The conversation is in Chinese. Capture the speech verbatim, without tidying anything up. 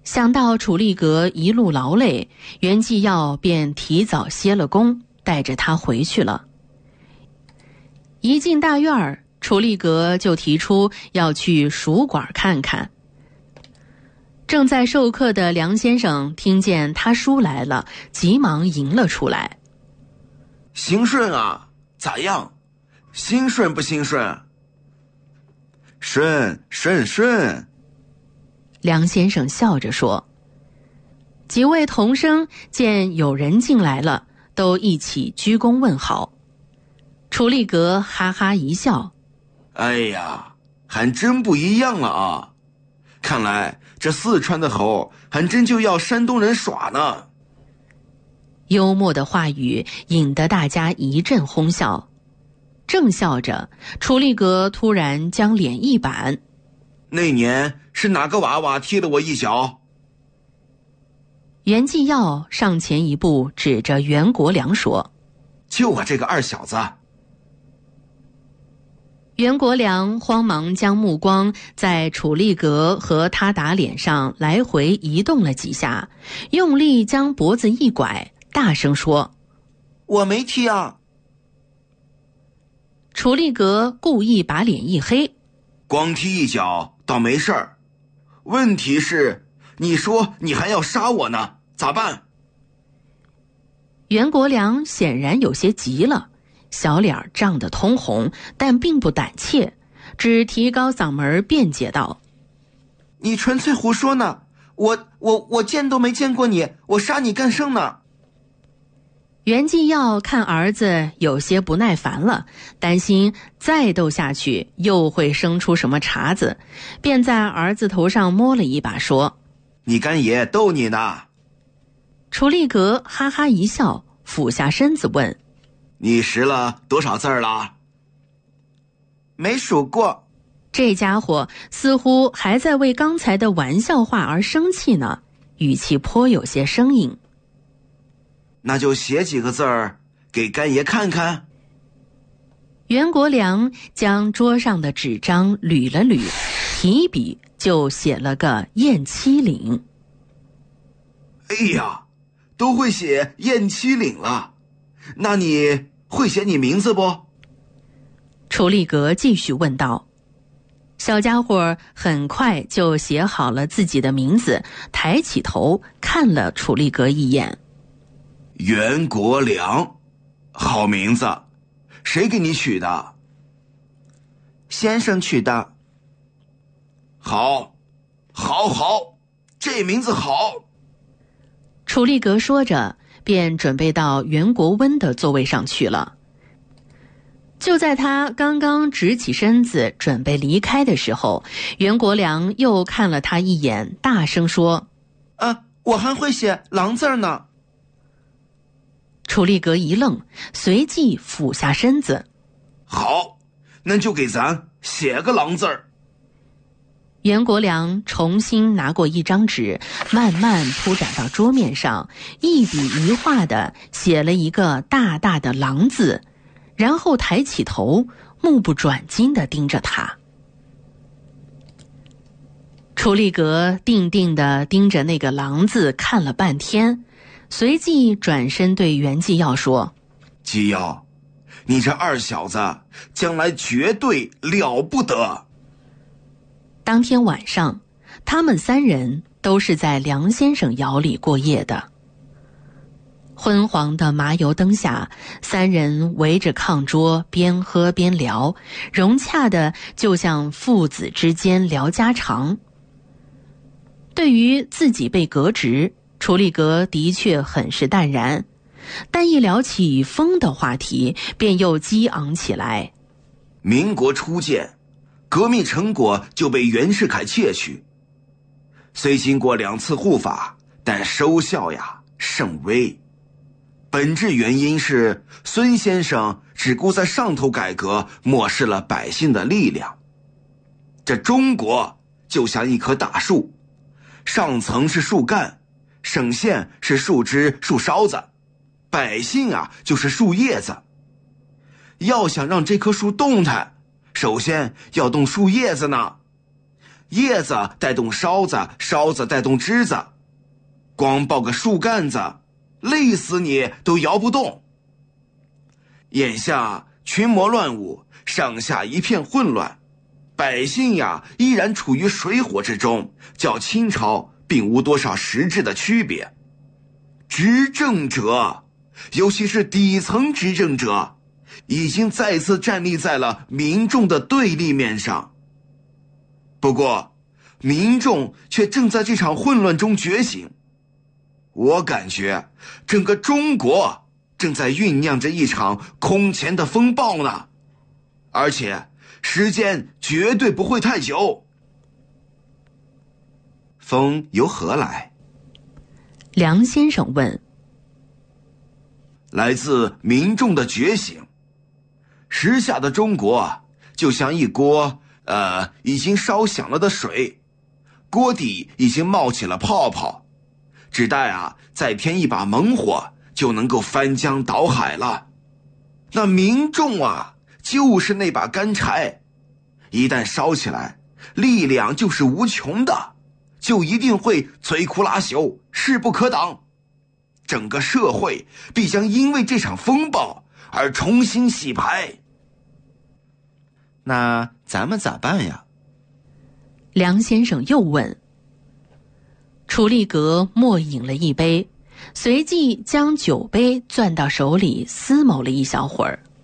想到楚立格一路劳累，袁继耀便提早歇了工，带着他回去了。一进大院，楚立格就提出要去书馆看看。正在授课的梁先生听见他叔来了，急忙迎了出来。 兴顺啊，咋样？兴顺不兴顺？顺顺顺。 梁先生笑着说。几位童生见有人进来了，都一起鞠躬问好。楚立格哈哈一笑。 哎呀，还真不一样了啊！看来这四川的猴还真就要山东人耍呢。 幽默的话语引得大家一阵哄笑。正笑着，楚立格突然将脸一板。 那年是哪个娃娃踢了我一脚？ 袁继耀上前一步，指着袁国良说： 就我这个二小子。 袁国良慌忙将目光在楚立格和他打脸上来回移动了几下，用力将脖子一拐，大声说： 我没踢啊。 楚立格故意把脸一黑： 光踢一脚倒没事儿，问题是你说你还要杀我呢，咋办？ 袁国良显然有些急了，小脸涨得通红，但并不胆怯，只提高嗓门辩解道： 你纯粹胡说呢，我我我见都没见过你，我杀你干甚呢？ 袁继耀看儿子有些不耐烦了，担心再斗下去又会生出什么茬子，便在儿子头上摸了一把说： 你干爷逗你呢。 楚立格哈哈一笑，俯下身子问： 你识了多少字儿了？没数过。 这家伙似乎还在为刚才的玩笑话而生气呢，语气颇有些生硬。 那就写几个字儿给干爷看看。 袁国良将桌上的纸张捋了捋，提笔就写了个燕七岭。 哎呀，都会写燕七岭了，那你会写你名字不？ 楚立格继续问道。小家伙很快就写好了自己的名字，抬起头看了楚立格一眼。 袁国良，好名字，谁给你取的？先生取的。好，好，好，这名字好。 楚立格说着，便准备到袁国温的座位上去了。就在他刚刚直起身子准备离开的时候，袁国良又看了他一眼，大声说： 啊，我还会写狼字呢。 楚立格一愣，随即俯下身子。 好，那就给咱写个狼字儿。 袁国良重新拿过一张纸，慢慢铺展到桌面上，一笔一画地写了一个大大的狼字，然后抬起头，目不转睛地盯着他。楚立格定定地盯着那个狼字看了半天，随即转身对袁继耀说： 继耀，你这二小子将来绝对了不得。 当天晚上，他们三人都是在梁先生窑里过夜的。昏黄的麻油灯下，三人围着炕桌边喝边聊，融洽的就像父子之间聊家常。对于自己被革职，楚立格的确很是淡然，但一聊起风的话题，便又激昂起来。 民国初建，革命成果就被袁世凯窃取，虽经过两次护法，但收效呀甚微。本质原因是孙先生只顾在上头改革，漠视了百姓的力量。这中国就像一棵大树，上层是树干，省县是树枝树梢子，百姓啊就是树叶子。要想让这棵树动弹，首先要动树叶子呢。 叶子带动梢子，梢子带动枝子，光抱个树干子，累死你都摇不动。眼下群魔乱舞，上下一片混乱，百姓呀依然处于水火之中，较清朝并无多少实质的区别。执政者，尤其是底层执政者，已经再次站立在了民众的对立面上。不过，民众却正在这场混乱中觉醒。我感觉整个中国正在酝酿着一场空前的风暴呢，而且时间绝对不会太久。风由何来？ 梁先生问。 来自民众的觉醒。时下的中国就像一锅呃已经烧响了的水，锅底已经冒起了泡泡，只待啊再添一把猛火，就能够翻江倒海了。那民众啊就是那把干柴，一旦烧起来，力量就是无穷的，就一定会摧枯拉朽，势不可挡。整个社会必将因为这场风暴而重新洗牌。那咱们咋办呀？ 梁先生又问。楚立格默饮了一杯，随即将酒杯攥到手里思谋了一小会儿。